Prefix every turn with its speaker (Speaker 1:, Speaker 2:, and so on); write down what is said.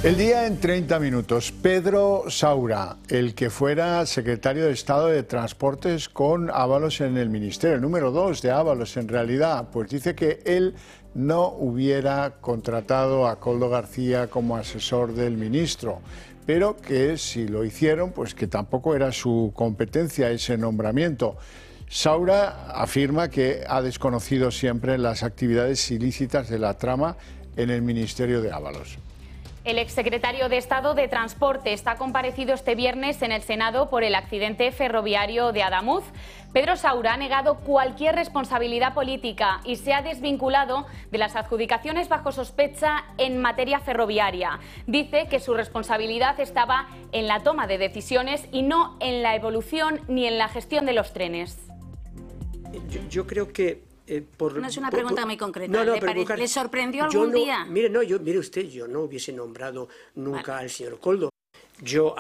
Speaker 1: El día en 30 minutos. Pedro Saura, el que fuera secretario de Estado de Transportes con Ábalos en el Ministerio, el número 2 de Ábalos en realidad, pues dice que él no hubiera contratado a Koldo García como asesor del ministro, pero que si lo hicieron, pues que tampoco era su competencia ese nombramiento. Saura afirma que ha desconocido siempre las actividades ilícitas de la trama en el Ministerio de Ábalos.
Speaker 2: El exsecretario de Estado de Transporte está comparecido este viernes en el Senado por el accidente ferroviario de Adamuz. Pedro Saura ha negado cualquier responsabilidad política y se ha desvinculado de las adjudicaciones bajo sospecha en materia ferroviaria. Dice que su responsabilidad estaba en la toma de decisiones y no en la evolución ni en la gestión de los trenes.
Speaker 3: Yo creo que
Speaker 4: no es una pregunta muy concreta. ¿Le sorprendió algún día?
Speaker 3: Mire usted, yo no hubiese nombrado nunca al señor Koldo. Yo